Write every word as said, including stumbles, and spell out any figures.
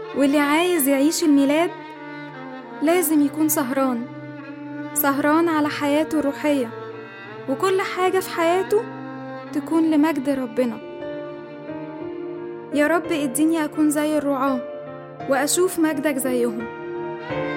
واللي عايز يعيش الميلاد لازم يكون سهران سهران على حياته الروحية، وكل حاجة في حياته تكون لمجد ربنا. يا رب اديني أكون زي الرعاة وأشوف مجدك زيهم.